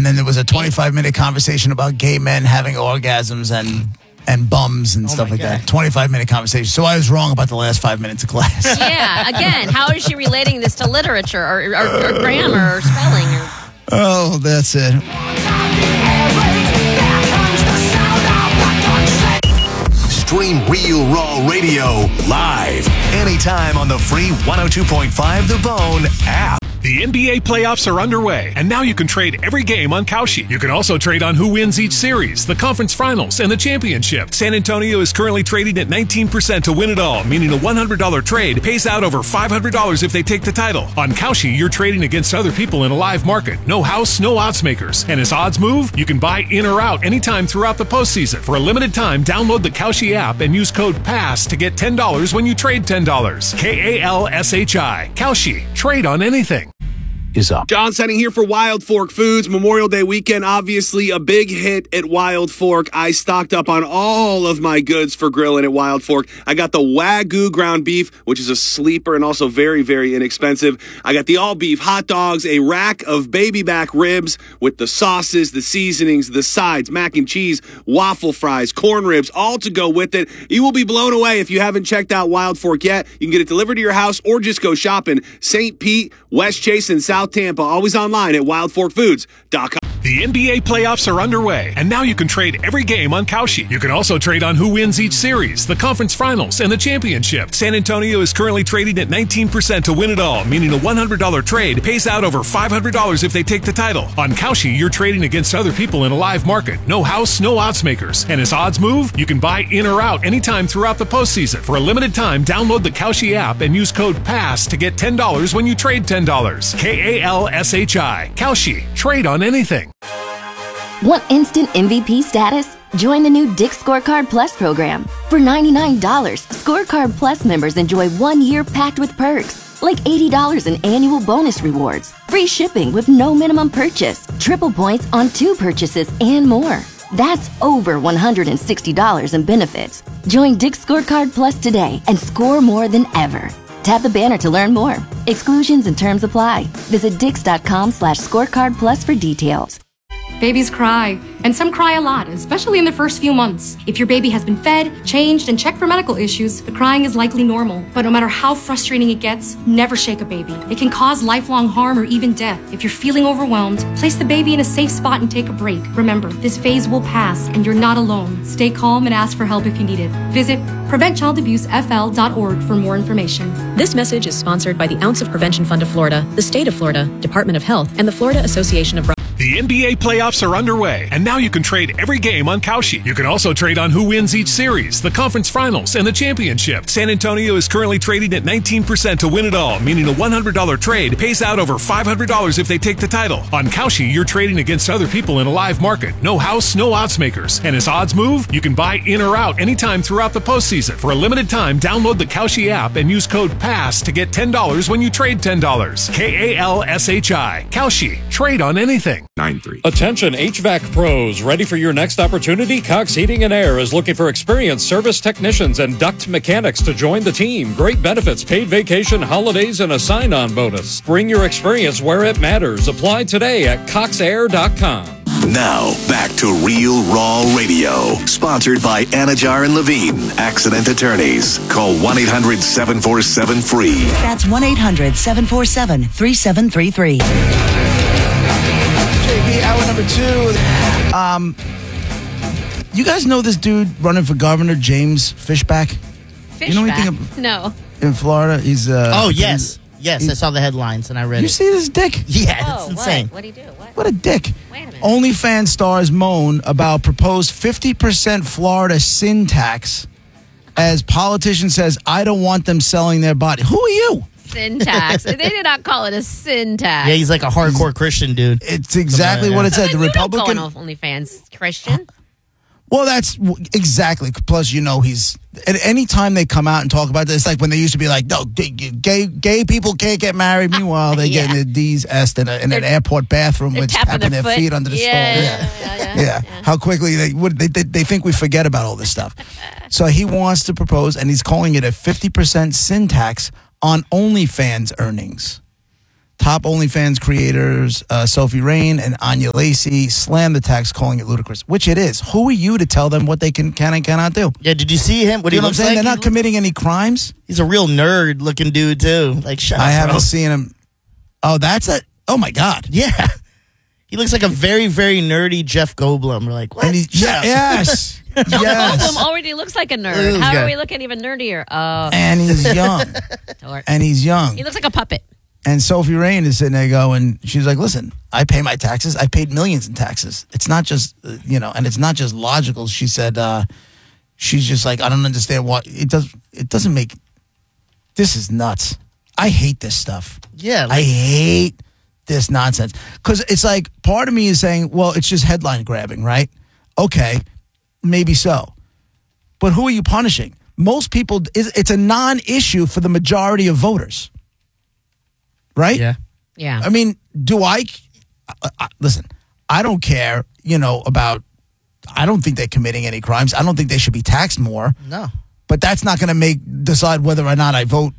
And then there was a 25-minute conversation about gay men having orgasms and bums and stuff like that. 25-minute conversation. So I was wrong about the last 5 minutes of class. Yeah, again, how is she relating this to literature or grammar or spelling? Oh, that's it. Stream Real Raw Radio live anytime on the free 102.5 The Bone app. The NBA playoffs are underway, and now you can trade every game on Kalshi. You can also trade on who wins each series, the conference finals, and the championship. San Antonio is currently trading at 19% to win it all, meaning a $100 trade pays out over $500 if they take the title. On Kalshi, you're trading against other people in a live market. No house, no odds makers. And as odds move, you can buy in or out anytime throughout the postseason. For a limited time, download the Kalshi app and use code PASS to get $10 when you trade $10. KALSHI. Kalshi. Trade on anything. Is up. John Setting here for Wild Fork Foods. Memorial Day weekend, obviously a big hit at Wild Fork. I stocked up on all of my goods for grilling at Wild Fork. I got the Wagyu ground beef, which is a sleeper and also very, very inexpensive. I got the all beef hot dogs, a rack of baby back ribs with the sauces, the seasonings, the sides, mac and cheese, waffle fries, corn ribs, all to go with it. You will be blown away if you haven't checked out Wild Fork yet. You can get it delivered to your house or just go shopping. St. Pete, West Chase, and South Tampa, always online at wildforkfoods.com. The NBA playoffs are underway, and now you can trade every game on Kalshi. You can also trade on who wins each series, the conference finals, and the championship. San Antonio is currently trading at 19% to win it all, meaning a $100 trade pays out over $500 if they take the title. On Kalshi, you're trading against other people in a live market. No house, no odds makers. And as odds move, you can buy in or out anytime throughout the postseason. For a limited time, download the Kalshi app and use code PASS to get $10 when you trade $10. KALSHI. Kalshi. Trade on anything. Want instant MVP status? Join the new Dick's Scorecard Plus program. For $99, Scorecard Plus members enjoy 1 year packed with perks, like $80 in annual bonus rewards, free shipping with no minimum purchase, triple points on 2 purchases, and more. That's over $160 in benefits. Join Dick's Scorecard Plus today and score more than ever. Tap the banner to learn more. Exclusions and terms apply. Visit Dix.com/scorecard plus for details. Babies cry, and some cry a lot, especially in the first few months. If your baby has been fed, changed, and checked for medical issues, the crying is likely normal. But no matter how frustrating it gets, never shake a baby. It can cause lifelong harm or even death. If you're feeling overwhelmed, place the baby in a safe spot and take a break. Remember, this phase will pass, and you're not alone. Stay calm and ask for help if you need it. Visit PreventChildAbuseFL.org for more information. This message is sponsored by the Ounce of Prevention Fund of Florida, the State of Florida, Department of Health, and the Florida Association of... The NBA playoffs are underway, and now you can trade every game on Kalshi. You can also trade on who wins each series, the conference finals, and the championship. San Antonio is currently trading at 19% to win it all, meaning a $100 trade pays out over $500 if they take the title. On Kalshi, you're trading against other people in a live market. No house, no odds makers. And as odds move, you can buy in or out anytime throughout the postseason. For a limited time, download the Kalshi app and use code PASS to get $10 when you trade $10. KALSHI. Kalshi. Trade on anything. 9-3. Attention HVAC pros, ready for your next opportunity? Cox Heating and Air is looking for experienced service technicians and duct mechanics to join the team. Great benefits, paid vacation, holidays, and a sign-on bonus. Bring your experience where it matters. Apply today at coxair.com. Now, back to Real Raw Radio. Sponsored by Anajar and Levine, Accident Attorneys. Call 1-800-747-FREE. That's 1-800-747-3733. JB, hour number 2. You guys know this dude running for governor, James Fishback? Fishback? You know anything No. in Florida? He's yes. Yes, I saw the headlines and I read it. You see this dick? Yeah, it's insane. What'd he do? What a dick. Wait a minute. OnlyFans stars moan about proposed 50% Florida sin tax as politician says, I don't want them selling their body. Who are you? Sin tax. They did not call it a sin tax. Yeah, he's like a hardcore Christian dude. It's exactly what it said. The Republican... You don't call an OnlyFans Christian. Well, that's exactly. Plus, you know, he's at any time they come out and talk about this, it's like when they used to be like, no, gay people can't get married. Meanwhile, they get their D's S'd in an airport bathroom with tapping their feet under the stall. Yeah. How quickly they think we forget about all this stuff. So he wants to propose, and he's calling it a 50% sin tax on OnlyFans earnings. Top OnlyFans creators Sophie Rain and Anya Lacey slammed the text, calling it ludicrous, which it is. Who are you to tell them what they can and cannot do? Yeah, did you see him? What you he know what I'm looks saying? like? They're not committing any crimes. He's a real nerd-looking dude, too. Like, shut up, I haven't bro. seen him. Oh, that's a... Oh, my God. Yeah. He looks like a very, very nerdy Jeff Goldblum. We're like, what? And he's, yes. Jeff yes. Goldblum already looks like a nerd. This How guy. are we looking even nerdier? Oh, And he's young. And he's young. he looks like a puppet. And Sophie Rain is sitting there going, she's like, listen, I pay my taxes. I paid millions in taxes. It's not just, and it's not just logical. She said, she's just like, I don't understand what it doesn't make, this is nuts. I hate this stuff. Yeah. I hate this nonsense. Because it's like, part of me is saying, well, it's just headline grabbing, right? Okay, maybe so. But who are you punishing? Most people, it's a non-issue for the majority of voters. Right? Yeah. Yeah. I mean, listen, I don't care, about, I don't think they're committing any crimes. I don't think they should be taxed more. No. But that's not going to decide whether or not I vote.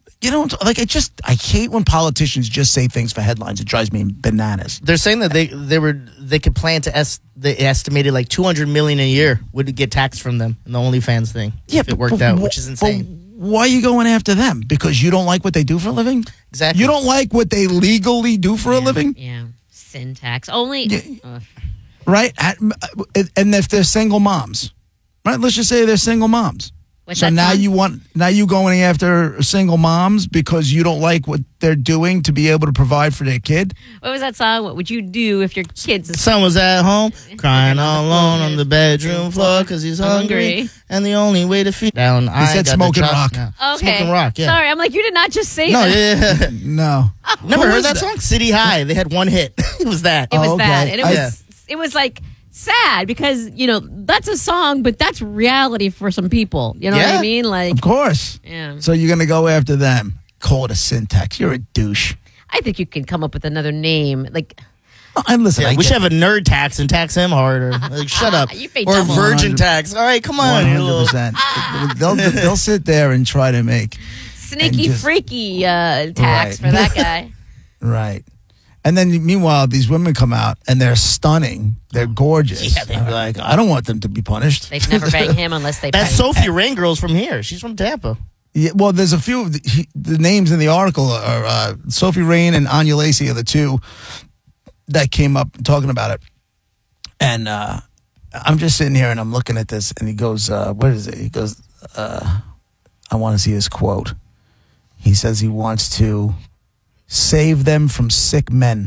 I hate when politicians just say things for headlines. It drives me bananas. They're saying that they could plan to they estimated like $200 million a year would get taxed from them in the OnlyFans thing. Yeah, if it worked out, which is insane. Why are you going after them? Because you don't like what they do for a living? Exactly. You don't like what they legally do for a living? Yeah. Sin tax. Only. Right? And if they're single moms, right? Let's just say they're single moms. What's So that now you going after single moms because you don't like what they're doing to be able to provide for their kid? What was that song? What would you do if your kids? Son was at home crying all alone on the bedroom floor because he's hungry. And the only way to feed down. He said smoking rock. Okay. Smoking rock, yeah. Sorry, I'm like, you did not just say No, that. yeah. No. Never Who heard is that song? City High. They had one hit. It was that. It was okay. that. And it was like sad because, that's a song, but that's reality for some people. You know what Yeah. I mean? Like, Of course. yeah. So you're going to go after them. Call it a syntax. You're a douche. I think you can come up with another name. Like, And listen, Yeah, we should have a nerd tax and tax him harder. Like, shut up. You pay Or double. virgin tax. All right, come on. you little- 100%. They'll sit there and try to make sneaky, just- freaky tax Right. for that guy. right. And then meanwhile, these women come out and they're stunning. They're gorgeous. Yeah, they I'm are. like, I don't want them to be punished. They'd never bang him unless they That pay. Sophie Rain girl's from here. She's from Tampa. Yeah, well, there's a few. The names in the article are Sophie Rain and Anya Lacey are the two that came up talking about it. And I'm just sitting here and I'm looking at this, and he goes, "What is it?" He goes, "I want to see his quote." He says he wants to save them from sick men.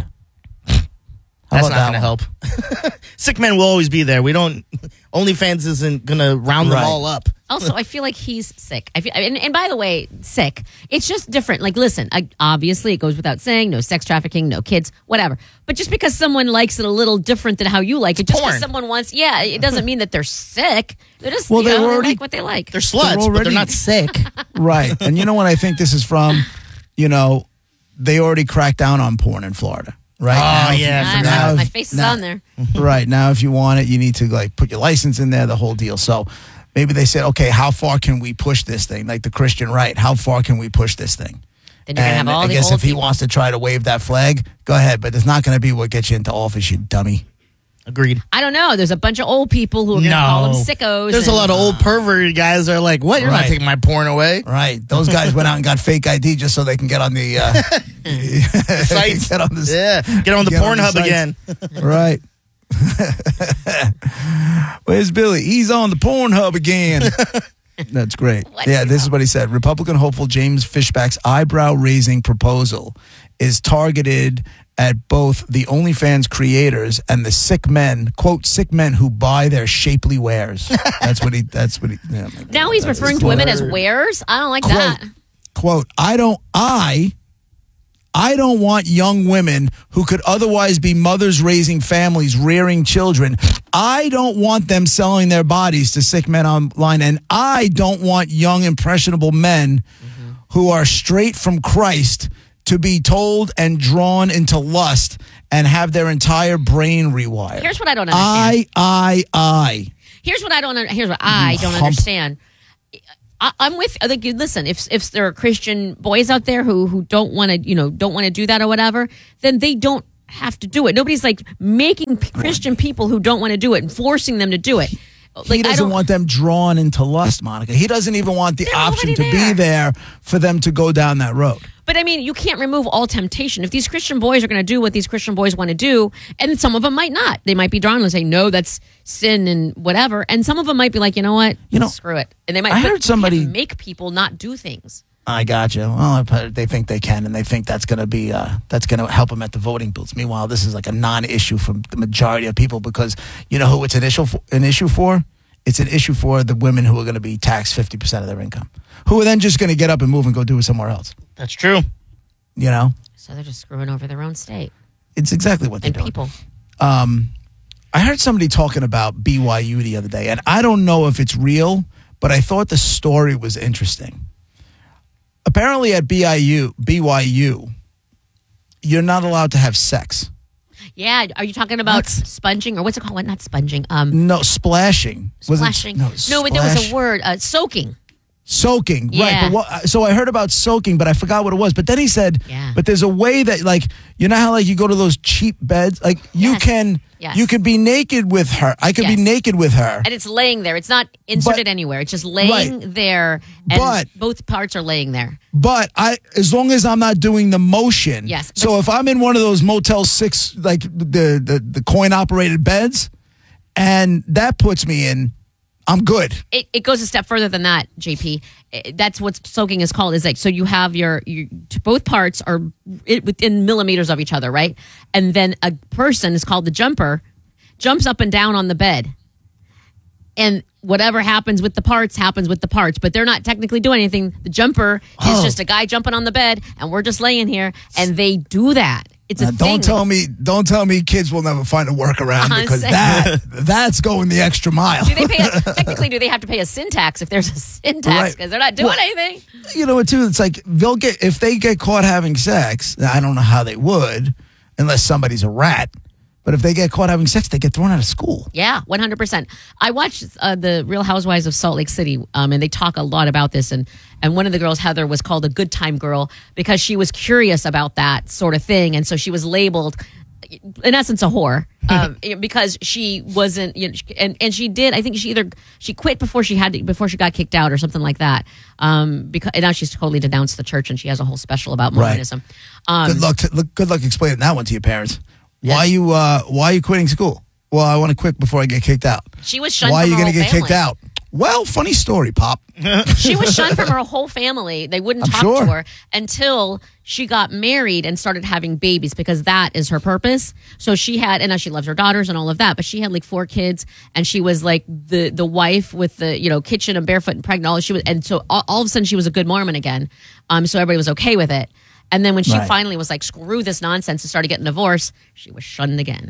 How That's about not that going to help. Sick men will always be there. We don't. OnlyFans isn't going to round them Right. all up. Also, I feel like he's sick. And by the way, sick. It's just different. Like, listen, obviously it goes without saying, no sex trafficking, no kids, whatever. But just because someone likes it a little different than how you like it, just because porn. someone wants, it doesn't mean that they're sick. They're just, Well, they they're already- like what they like. They're sluts, but already- they're not sick. Right. And you know what I think this is from? They already cracked down on porn in Florida. Right. Oh, Now, yeah, I now- my face is now- on there. Right. Now, if you want it, you need to put your license in there, the whole deal. So maybe they said, okay, how far can we push this thing? Like the Christian right, how far can we push this thing? Then you're going to have all I the guess old if he people. wants to try to wave that flag, go ahead. But it's not going to be what gets you into office, you dummy. Agreed. I don't know. There's a bunch of old people who are going to call them sickos. There's a lot of old perverted guys that are like, what? You're not Right. taking my porn away. Right. Those guys went out and got fake ID just so they can get on the Sites. get on the Get on the get on the Pornhub sites. again. Right. Where's Billy? He's on the Pornhub again. That's great. Yeah, this is what he said. Republican hopeful James Fishback's eyebrow-raising proposal is targeted at both the OnlyFans creators and the sick men, quote, sick men who buy their shapely wares. That's what he, yeah, Now he's referring to women as wares? I don't like that. Quote, I don't want young women who could otherwise be mothers raising families, rearing children. I don't want them selling their bodies to sick men online. And I don't want young, impressionable men who are straight from Christ to be told and drawn into lust and have their entire brain rewired. Here's what I don't understand. I. Here's what I don't understand. I'm with. Like, listen, if there are Christian boys out there who don't want to, do that or whatever, then they don't have to do it. Nobody's like making Christian people who don't want to do it and forcing them to do it. He doesn't want them drawn into lust, Monica. He doesn't even want the option to be there for them to go down that road. But I mean, you can't remove all temptation. If these Christian boys are going to do what these Christian boys want to do, and some of them might not. They might be drawn and say, no, that's sin and whatever. And some of them might be like, you know what? Screw it. And they might heard somebody make people not do things. I got you. Well, they think they can, and they think that's going to be that's going to help them at the voting booths. Meanwhile, this is like a non-issue for the majority of people because you know who it's an issue for? It's an issue for the women who are going to be taxed 50% of their income, who are then just going to get up and move and go do it somewhere else. That's true. You know? So they're just screwing over their own state. It's exactly what they're doing. People. I heard somebody talking about BYU the other day, and I don't know if it's real, but I thought the story was interesting. Apparently at BYU, you're not allowed to have sex. Yeah, are you talking about sponging or what's it called? What, not sponging? No, splashing. Splashing. No, but there was a word. Soaking. Soaking, Yeah. right. But so I heard about soaking, but I forgot what it was. But then he said, but there's a way that, like, you know how, like, you go to those cheap beds? Like, you can be naked with her. I could be naked with her. And it's laying there. It's not inserted anywhere. It's just laying there, and both parts are laying there. But as long as I'm not doing the motion. Yes. So if I'm in one of those Motel 6, like the coin-operated beds, and that puts me in, I'm good. It goes a step further than that, JP. That's what soaking is called. Is like, so you have your both parts are within millimeters of each other, right? And then a person is called the jumper, jumps up and down on the bed, and whatever happens with the parts happens with the parts. But they're not technically doing anything. The jumper is just a guy jumping on the bed, and we're just laying here, and they do that. It's a thing. Don't tell me kids will never find a workaround because that's going the extra mile. Do they have to pay a sin tax if there's a sin tax because they're not doing anything? You know what, too? It's like if they get caught having sex, I don't know how they would unless somebody's a rat. But if they get caught having sex, they get thrown out of school. Yeah, 100%. I watched the Real Housewives of Salt Lake City, and they talk a lot about this. And one of the girls, Heather, was called a good time girl because she was curious about that sort of thing. And so she was labeled, in essence, a whore because she wasn't. And she did. I think she quit before she got kicked out or something like that. Because and now she's totally denounced the church and she has a whole special about Mormonism. Right. Good luck explaining that one to your parents. Why are you quitting school? Well, I want to quit before I get kicked out. She was shunned. Why are you going to get kicked out? Well, funny story, Pop. She was shunned from her whole family. They wouldn't talk to her until she got married and started having babies because that is her purpose. So she had, and now she loves her daughters and all of that, but she had like 4 kids and she was like the wife with the, kitchen and barefoot and pregnant. And so all of a sudden she was a good Mormon again. So everybody was okay with it. And then when she finally was like, screw this nonsense and started getting divorced, she was shunned again.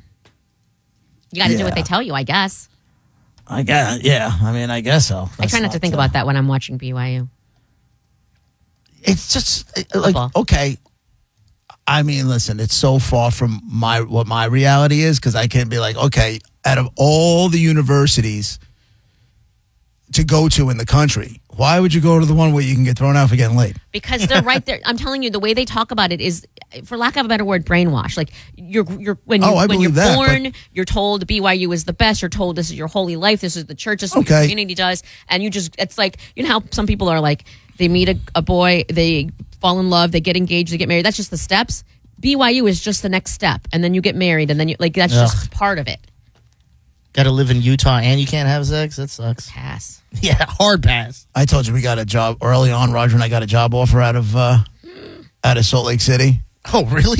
You got to do what they tell you, I guess. I guess, yeah. I mean, I guess so. I try not to think about that when I'm watching BYU. It's just like, okay. I mean, listen, it's so far from what my reality is because I can be like, okay, out of all the universities to go to in the country, why would you go to the one where you can get thrown out for getting late? Because they're right there. I'm telling you, the way they talk about it is, for lack of a better word, brainwash. Like when you're born, you're told BYU is the best. You're told this is your holy life. This is the church. This is what your community does. And it's like, you know how some people are like, they meet a boy, they fall in love, they get engaged, they get married. That's just the steps. BYU is just the next step. And then you get married and then that's just part of it. Got to live in Utah and you can't have sex? That sucks. Pass. Yeah, hard pass. I told you we got a job early on. Roger and I got a job offer out of Salt Lake City. Oh, really?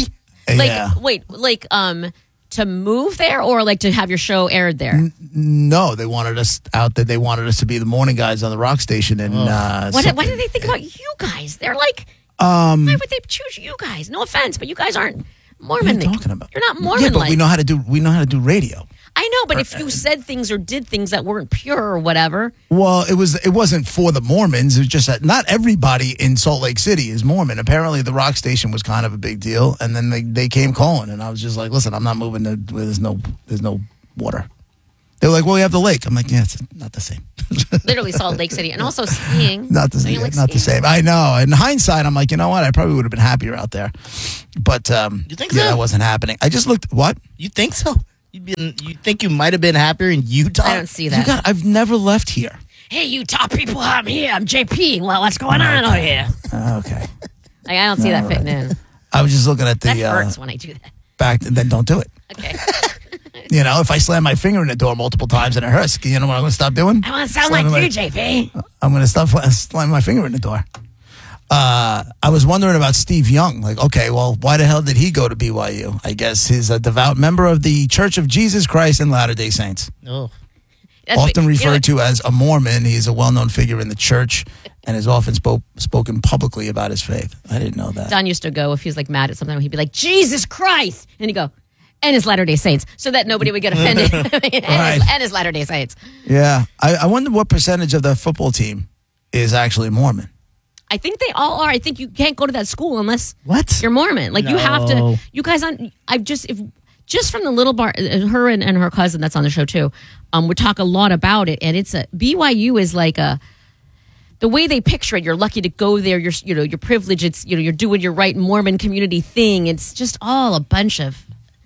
To move there or like to have your show aired there? No, they wanted us out there. They wanted us to be the morning guys on the rock station. And why did they think about you guys? They're like, why would they choose you guys? No offense, but you guys aren't Mormon. What are you talking about? You're not Mormon. Yeah, but we know how to do radio. I know, but if you said things or did things that weren't pure or whatever. Well, it wasn't for the Mormons. It was just that not everybody in Salt Lake City is Mormon. Apparently, the rock station was kind of a big deal, and then they came calling, and I was just like, "Listen, I'm not moving to where there's no water." They were like, "Well, we have the lake." I'm like, "Yeah, it's not the same." Literally Salt Lake City. And also skiing. Not the same. Not the same. I know. In hindsight, I'm like, you know what? I probably would have been happier out there. But you think so? That wasn't happening. I just looked. What? You think so? You think you might have been happier in Utah? I don't see that. I've never left here. Hey, Utah people, I'm here. I'm JP. Well, what's going on over here? Okay. I don't see that fitting in. I was just looking at the. That hurts when I do that. Back, then don't do it. Okay. If I slam my finger in the door multiple times and it hurts, you know what I'm going to stop doing? I want to sound like you, JP. I'm going to stop slamming my finger in the door. I was wondering about Steve Young. Like, okay, well, why the hell did he go to BYU? I guess he's a devout member of the Church of Jesus Christ and Latter-day Saints. Oh. Often referred to as a Mormon, he's a well-known figure in the church and has often spoken publicly about his faith. I didn't know that. Don used to go, if he was like mad at something, he'd be like, Jesus Christ! And he'd go, and his Latter-day Saints, so that nobody would get offended. and his Latter-day Saints. Yeah. I wonder what percentage of the football team is actually Mormon. I think they all are. I think you can't go to that school unless you're Mormon. Like, you have No. to, you guys, just from the little bar, her and her cousin that's on the show too, would talk a lot about it. And BYU is like the way they picture it, you're lucky to go there. You're privileged. It's, you're doing your right Mormon community thing. It's just all a bunch of,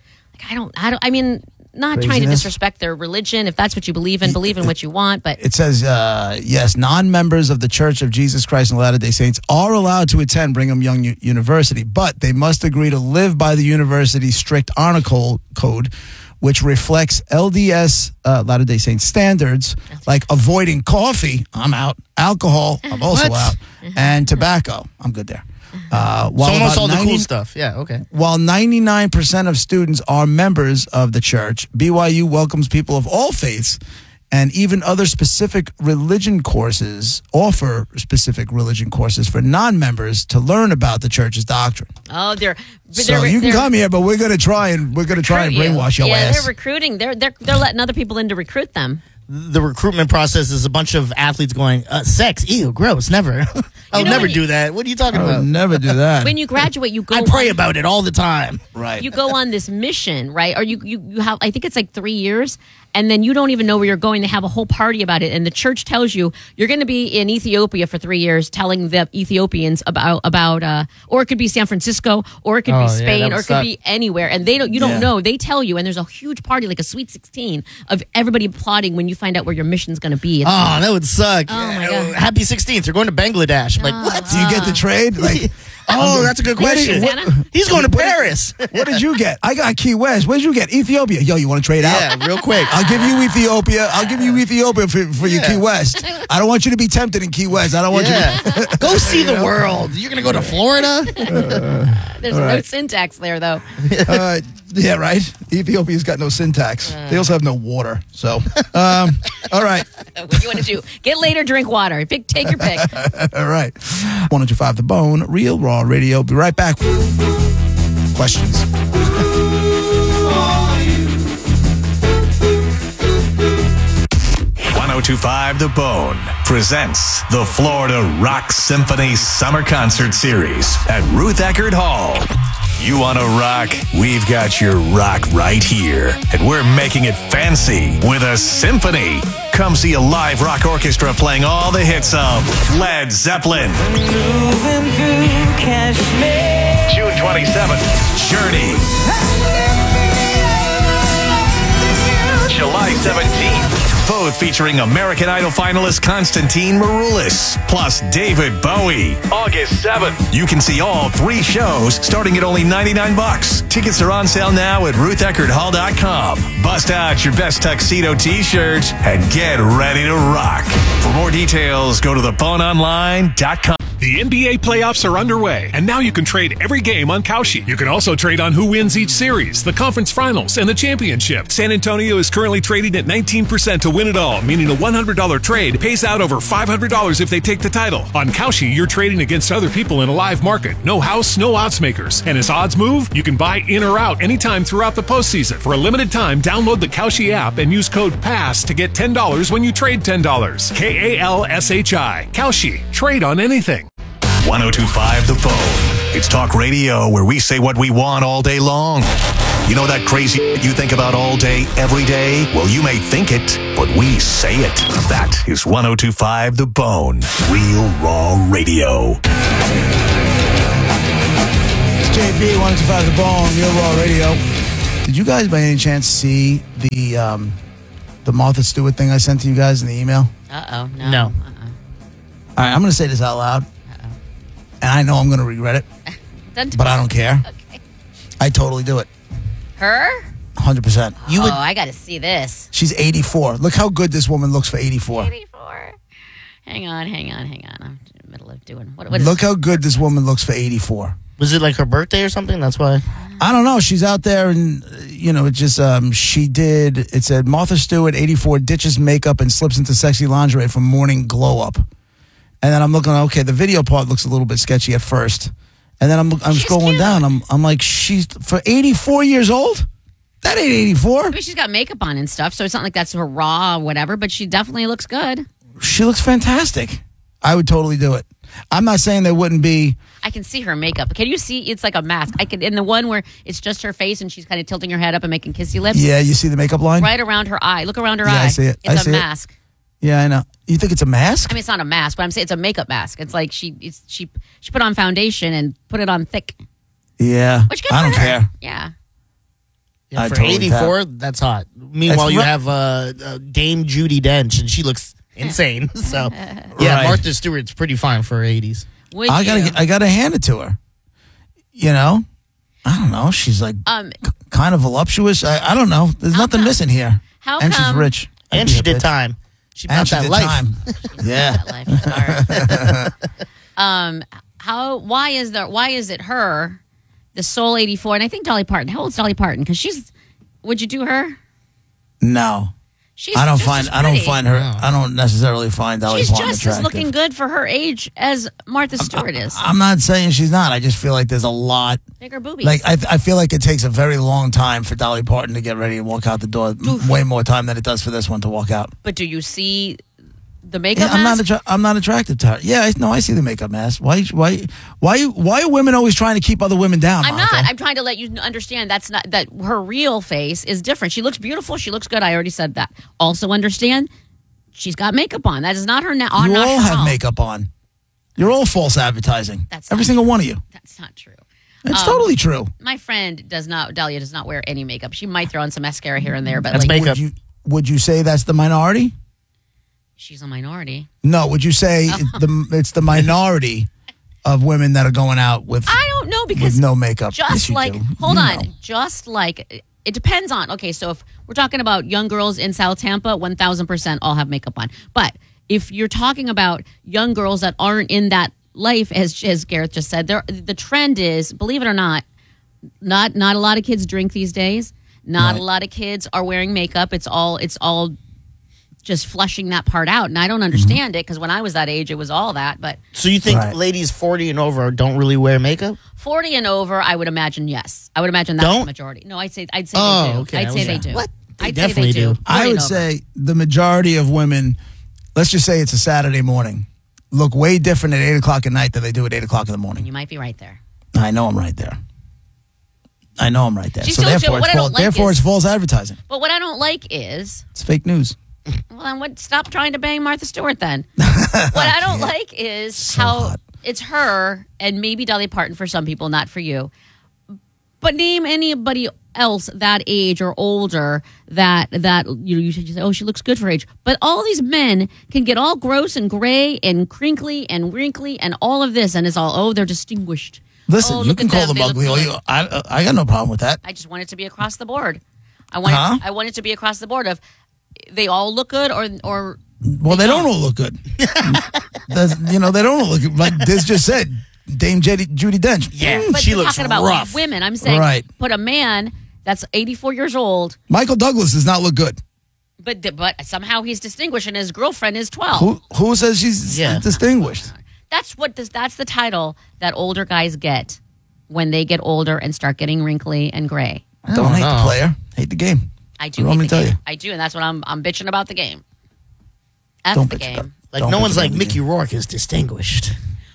not trying to Craziness. disrespect their religion. If that's what you believe in what you want. But it says, yes, non-members of the Church of Jesus Christ and Latter-day Saints are allowed to attend Brigham Young University, but they must agree to live by the university's strict honor code, which reflects LDS Latter-day Saints standards, like avoiding coffee, I'm out, alcohol, I'm also out, and tobacco, I'm good there. Almost all the cool stuff. Yeah, okay. While 99% of students are members of the church, BYU welcomes people of all faiths, and even other specific religion courses offer specific religion courses for non-members to learn about the church's doctrine. oh, So you can come here, but we're going to try and brainwash your yeah, ass. they're recruiting. They're letting other people in to recruit them. The recruitment process is a bunch of athletes going, sex, ew, gross, never. I'll never do that. What are you talking I about? would never do that. When you graduate, you go. I pray about it all the time. Right. You go on this mission, right? Or you have, I think it's like 3 years, and then you don't even know where you're going. They have a whole party about it, and the church tells you you're going to be in Ethiopia for 3 years, telling the Ethiopians about, or it could be San Francisco, or it could be Spain, or it could be anywhere, and you don't know. They tell you, and there's a huge party, like a Sweet 16, of everybody applauding when you find out where your mission's going to be. That would suck. Oh, my God. Happy 16th. You're going to Bangladesh. I'm like, what? Do you get the trade? Like, that's a good question. He's going to Paris. What did you get? I got Key West. What did you get? Ethiopia. Yo, you want to trade out? Yeah, real quick. I'll give you Ethiopia. I'll give you Ethiopia for your Key West. I don't want you to be tempted in Key West. I don't want you to. Go see the world. You're going to go to Florida? There's no syntax there, though. Yeah, right. Ethiopia's got no syntax. They also have no water. So, all right. What do you want to do? Get laid or drink water. Take your pick. All right. 102.5 The Bone, Real Raw Radio. Be right back. Questions. 1025 The Bone presents the Florida Rock Symphony Summer Concert Series at Ruth Eckerd Hall. You want to rock? We've got your rock right here. And we're making it fancy with a symphony. Come see a live rock orchestra playing all the hits of Led Zeppelin. June 27th, Journey. July 17th. Both featuring American Idol finalist Constantine Maroulis, plus David Bowie. August 7th. You can see all 3 shows starting at only $99. Tickets are on sale now at RuthEckerdHall.com. Bust out your best tuxedo t-shirt and get ready to rock. For more details, go to theboneonline.com. The NBA playoffs are underway, and now you can trade every game on Kalshi. You can also trade on who wins each series, the conference finals, and the championship. San Antonio is currently trading at 19% to win it all, meaning a $100 trade pays out over $500 if they take the title. On Kalshi, you're trading against other people in a live market. No house, no odds makers. And as odds move, you can buy in or out anytime throughout the postseason. For a limited time, download the Kalshi app and use code PASS to get $10 when you trade $10. KALSHI. Kalshi. Trade on anything. 1025 The Bone. It's talk radio where we say what we want all day long. You know that crazy you think about all day, every day? Well, you may think it, but we say it. That is 102.5 The Bone. Real Raw Radio. It's JB, 102.5 The Bone, Real Raw Radio. Did you guys by any chance see the Martha Stewart thing I sent to you guys in the email? Uh-oh. No. All right, I'm going to say this out loud. And I know I'm going to regret it, but I don't care. Okay. I totally do it. Her? 100%. I got to see this. She's 84. Look how good this woman looks for 84. 84. Hang on. I'm in the middle of doing... What is Look how good this woman looks for 84. Was it like her birthday or something? That's why. I don't know. She's out there and, it just, it said Martha Stewart, 84, ditches makeup and slips into sexy lingerie for morning glow up. And then I'm looking, okay, the video part looks a little bit sketchy at first. And then I'm scrolling down. I'm like, she's for 84 years old? That ain't 84. I mean, she's got makeup on and stuff, so it's not like that's her raw or whatever, but she definitely looks good. She looks fantastic. I would totally do it. I'm not saying there wouldn't be. I can see her makeup. Can you see? It's like a mask. I can in the one where it's just her face and she's kind of tilting her head up and making kissy lips. Yeah, you see the makeup line? Right around her eye. Look around her eye. I see it. It's a mask. Yeah, I know. You think it's a mask? I mean, it's not a mask, but I'm saying it's a makeup mask. It's like she put on foundation and put it on thick. Yeah. Which good I don't for her. care. Yeah. Yeah, for totally 84, that's hot. Meanwhile, you have Dame Judi Dench, and she looks insane. So, yeah, Right. Martha Stewart's pretty fine for her 80s. I gotta hand it to her. I don't know. She's like kind of voluptuous. I don't know. There's nothing missing here. How and come? she's rich. And she did time. She And bought she that did life. time. Yeah. Why is it her, the Soul 84, and I think Dolly Parton. How old's Dolly Parton? Because would you do her? No. She's I don't just find as I don't pretty. find her. I don't necessarily find Dolly She's Parton just attractive. as looking good for her age as Martha Stewart is. I'm not saying she's not. I just feel like there's a lot. Bigger boobies. Like I feel like it takes a very long time for Dolly Parton to get ready and walk out the door. Way more time than it does for this one to walk out. But do you see the makeup Yeah, mask? I'm not attracted to her. Yeah, I see the makeup mask. Why are women always trying to keep other women down? I'm Monica? not. I'm trying to let you understand that her real face is different. She looks beautiful. She looks good. I already said that. Also understand, she's got makeup on. That is not her. You all have makeup on. You're all false advertising. That's every not single true. one of you. That's not true. It's totally true. My friend Dahlia does not wear any makeup. She might throw on some mascara here and there, but That's like, makeup. Would you say that's the minority? she's a minority. No. Would you say it's the minority of women that are going out with? I don't know because with no makeup. Just Yes, you like do. hold You on, know. just like it depends on. Okay, so if we're talking about young girls in South Tampa, 1,000% all have makeup on. But if you're talking about young girls that aren't in that life, as Gareth just said, the trend is, believe it or not a lot of kids drink these days. Not Right. a lot of kids are wearing makeup. It's all just flushing that part out, and I don't understand it because when I was that age, it was all that. But So you think Right. ladies 40 and over don't really wear makeup? 40 and over, I would imagine yes. I would imagine that's Don't? the majority. No, I'd say Oh, they do. okay. I'd say they Yeah. do. What? They I'd say definitely they do. do. 40 I and would over. say the majority of women, let's just say it's a Saturday morning, look way different at 8 o'clock at night than they do at 8 o'clock in the morning. You might be right there. I know I'm right there. She's So still therefore, what I don't like therefore is- it's false advertising. But what I don't like is, It's fake news. well, then stop trying to bang Martha Stewart then. What I don't like is So how hot. it's her and maybe Dolly Parton for some people, not for you. But name anybody else that age or older that you say, oh, she looks good for her age. But all these men can get all gross and gray and crinkly and wrinkly and all of this, and it's all, oh, they're distinguished. Listen, Oh, you look can at call them, them they look ugly. good. I got no problem with that. I just want it to be across the board. I Huh? want it to be across the board of they all look good or Well, they don't all look good. They don't all look good. Like Diz just said, Dame Judi Dench. Yeah, but she you're looks talking about rough. women. I'm saying Right. put a man that's 84 years old, Michael Douglas does not look good. but somehow he's distinguished and his girlfriend is 12. Who says she's distinguished? That's the title that older guys get when they get older and start getting wrinkly and gray. Don't hate the player. Hate the game. I do What do you want hate me the to tell game. you? I do, and that's what I'm bitching about the game. F Don't the bitch game. about it. Like, Don't no bitch one's about like, the Mickey game. Rourke is distinguished.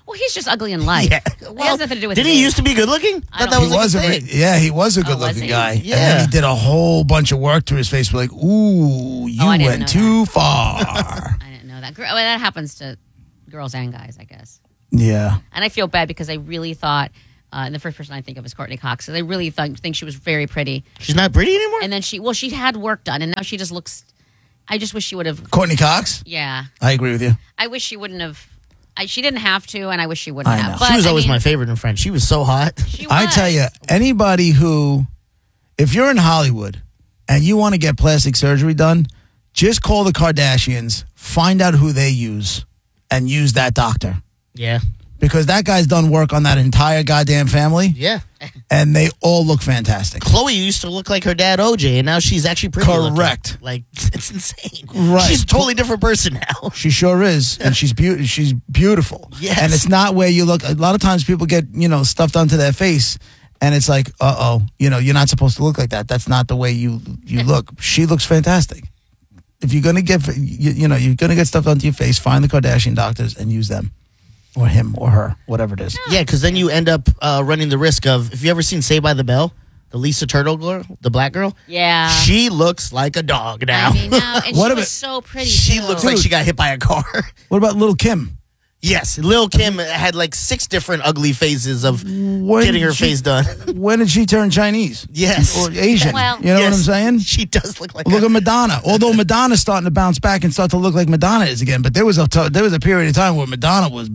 Well, he's just ugly in life. Yeah. It has nothing to do with Did his he age. used to be good looking? I Thought don't that was know. like was a a thing. he was a Oh, was good-looking he? guy. Yeah. And then he did a whole bunch of work to his face. We're like, ooh, you I didn't went know too far. I didn't know that. Well, that happens to girls and guys, I guess. Yeah. And I feel bad because I really thought, and the first person I think of is Courtney Cox. So I really think she was very pretty. She's not pretty anymore? And then she had work done, and now she just looks. I just wish she would have. Courtney Cox? Yeah, I agree with you. I wish she wouldn't have. She didn't have to, and I wish she wouldn't I have. know. But, She was I always mean, my favorite in Friends. She was so hot. she I was. tell you, anybody who, if you're in Hollywood and you want to get plastic surgery done, just call the Kardashians, find out who they use, and use that doctor. Yeah. Because that guy's done work on that entire goddamn family, Yeah. and they all look fantastic. Chloe used to look like her dad, OJ, and now she's actually pretty. Correct. Looking. Like, it's insane. Right. She's a totally different person now. She sure is, and she's beautiful. Yes. And it's not where you look. A lot of times people get, stuff done to their face, and it's like, you're not supposed to look like that. That's not the way you look. She looks fantastic. If you're gonna get, you're gonna get stuff done to your face, find the Kardashian doctors and use them, or him, or her, whatever it is. Yeah, because then you end up running the risk of, if you ever seen Saved by the Bell, the Lisa Turtle girl, the black girl, Yeah. she looks like a dog now. I mean, now, and What she about- was so pretty. She too. looks like she got hit by a car. What about Lil' Kim? Yes, Lil' Kim had like 6 different ugly phases of When getting her she- face done. When did she turn Chinese? Yes. Or Asian? Well- you know what I'm Yes. saying? She does look like Look at Madonna. Although Madonna's starting to bounce back and start to look like Madonna is again, but there was a period of time where Madonna was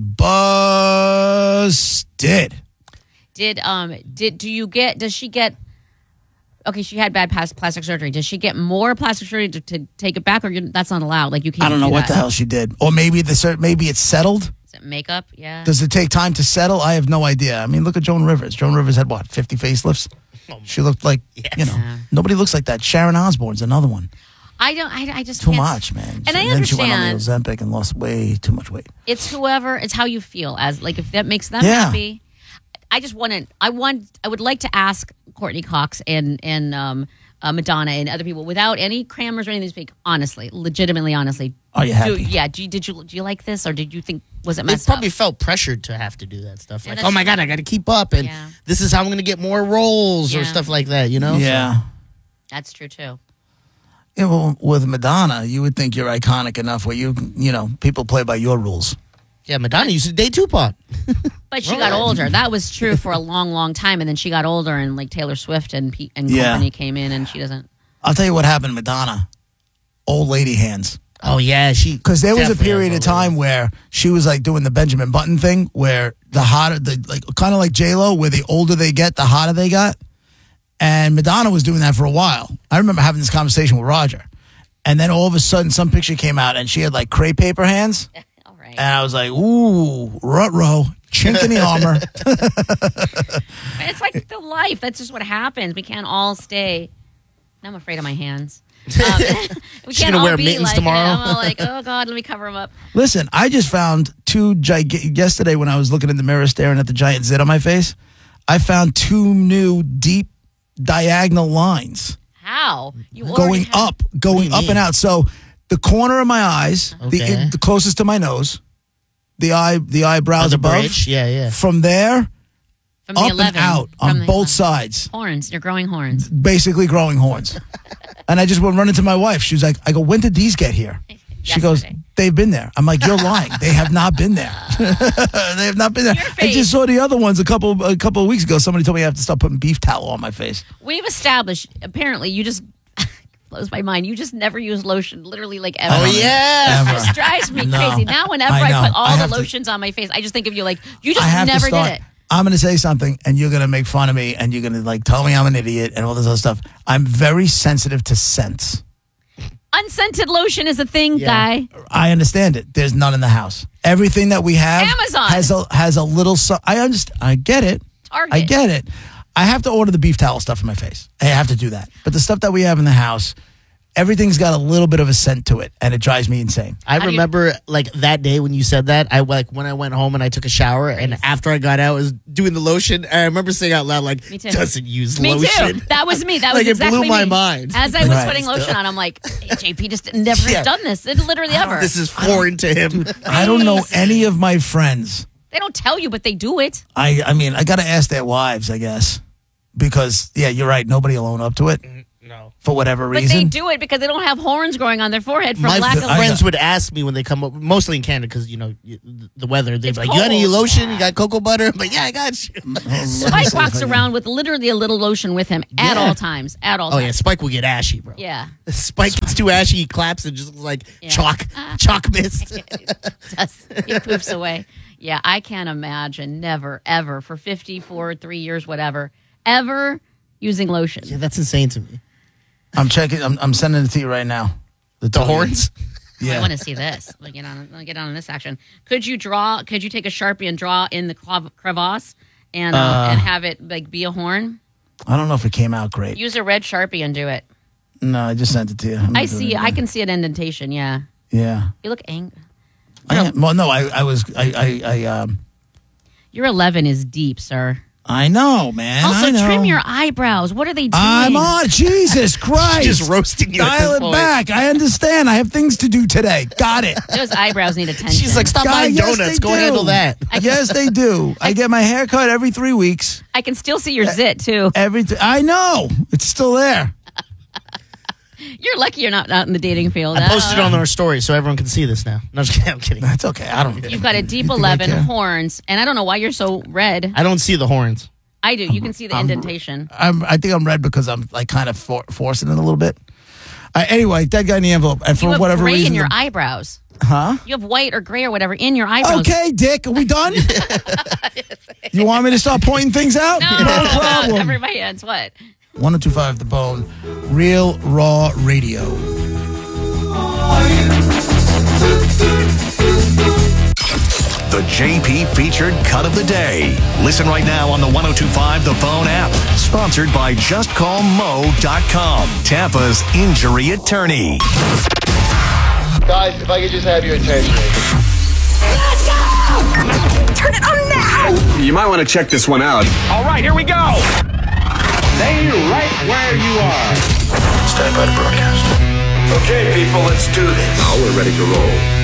busted. Does she get? Okay, she had bad plastic surgery. Does she get more plastic surgery to take it back, or that's not allowed? Like you can't. I don't know do what that. the hell she did, or maybe it's settled. Is it makeup? Yeah. Does it take time to settle? I have no idea. I mean, look at Joan Rivers. Joan Rivers had what, 50 facelifts? She looked like nobody looks like that. Sharon Osbourne's another one. I just Too can't- much, man. And I then she went on the understand. Ozempic and lost way too much weight. It's whoever. It's how you feel. As like if that makes them Yeah. happy. I would like to ask Courtney Cox and Madonna and other people without any crammers or anything to speak. Honestly, legitimately, honestly. Are you happy? Do you like this, or did you think was it They messed probably up? felt pressured to have to do that stuff. Yeah, Like, that's oh my God, I got to keep up, and Yeah. this is how I'm going to get more roles or Yeah. stuff like that, you know? Yeah. That's true too. Yeah, well, with Madonna, you would think you're iconic enough where people play by your rules. Yeah, Madonna used to date Tupac. But she got older. That was true for a long, long time, and then she got older, and like Taylor Swift and company came in, and she doesn't. I'll tell you what happened to Madonna. Old lady hands. Oh, yeah. Because there was a definitely period has of time where she was like doing the Benjamin Button thing, where kind of like J-Lo, where the older they get, the hotter they got. And Madonna was doing that for a while. I remember having this conversation with Roger. And then all of a sudden, some picture came out, and she had like crepe paper hands. All right. And I was like, ooh, rut-row, chink in the armor. It's like the life. That's just what happens. We can't all stay. Now I'm afraid of my hands. We She's can't gonna all wear be mittens like, tomorrow. I'm all like, oh God, let me cover them up. Listen, I just found yesterday when I was looking in the mirror staring at the giant zit on my face, I found 2 new deep diagonal lines How? You going already have- up and out. So the corner of my eyes, Okay. the closest to my nose, the eyebrows The above, bridge? Yeah. from there, from the up 11, and out from on the both 11. sides, Horns. You're growing horns. basically growing horns. And I just went running to my wife. She was like, I go, when did these get here? She goes, Yesterday. they've been there. I'm like, you're lying. They have not been there. They have not been there. Your I face. just saw the other ones a couple of weeks ago. Somebody told me I have to stop putting beef tallow on my face. We've established, apparently, you just blows my mind. You just never use lotion, literally, like ever. Oh, yeah. Ever. It just drives me No. crazy. Now, whenever I I, know. put all I the have to- lotions on my face, I just think of you like, you I just have never to start. did it. I'm going to say something, and you're going to make fun of me, and you're going to like tell me I'm an idiot and all this other stuff. I'm very sensitive to scents. Unscented lotion is a thing, guy. I understand it. There's none in the house. Everything that we have Amazon. has a little. I understand. I get it. Target. I get it. I have to order the beef towel stuff for my face. I have to do that. But the stuff that we have in the house, everything's got a little bit of a scent to it, and it drives me insane. I do you- remember like that day when you said that. When I went home and I took a shower, and after I got out, I was doing the lotion. I remember saying out loud, like, Me too. doesn't use Me lotion. too. That was me. That Like, was it exactly blew my me. mind. As I was Right. putting lotion on, I'm like, hey, JP just never Yeah. has done this. It literally ever. This is foreign to him. I don't know any of my friends They don't tell you, but they do it. I mean, I got to ask their wives, I guess, because you're right. Nobody will own up to it. No. For whatever But reason. they do it because they don't have horns growing on their forehead from My lack of friends would ask me when they come up, mostly in Canada, because the weather. They'd be like, "You got any cold. lotion? You got cocoa butter?" I'm like, "Yeah, I got you." Spike walks around with literally a little lotion with him at all times. At all Oh times. yeah, Spike will get ashy, bro. Yeah. Spike gets too ashy, he claps and just looks like chalk mist. He poofs away. Yeah, I can't imagine never, ever, for 54, 3 years, whatever, ever using lotion. Yeah, that's insane to me. I'm checking. I'm sending it to you right now. The horns? I want to see this. I'll get on this action. Could you take a Sharpie and draw in the crevasse and have it like be a horn? I don't know if it came out great. Use a red Sharpie and do it. No, I just sent it to you. I see. I can see an indentation. Yeah. Yeah. You look angry. Well, no, I was. Your 11 is deep, sir. I know, man. Also, I know. trim your eyebrows. What are they doing? I'm on. Jesus Christ. Just roasting you. Dial it back. I understand. I have things to do today. Got it. Those eyebrows need attention. She's like, stop buying donuts. Go handle that. Yes, they do. I get my hair cut every 3 weeks. I can still see your zit, too. I know. It's still there. You're lucky you're not out in the dating field. I posted it on our story so everyone can see this now. No, just kidding. I'm kidding. That's okay. I don't. You've got a deep 11, horns, and I don't know why you're so red. I don't see the horns. I do. You can see the indentation. I think I'm red because I'm like kind of forcing it a little bit. Anyway, dead guy in the envelope, and for You have whatever gray reason, in your eyebrows. huh? You have white or gray or whatever in your eyebrows. Okay, Dick, are we done? You want me to start pointing things out? No problem. Cover my hands. What? 1025 The Bone, Real Raw Radio. The JP featured cut of the day. Listen right now on the 1025 The Bone app. Sponsored by JustCallMo.com, Tampa's injury attorney. Guys, if I could just have your attention. Let's go! Turn it on now! You might want to check this one out. All right, here we go. Stay right where you are. Stand by to broadcast. Okay, people, let's do this. Now we're ready to roll.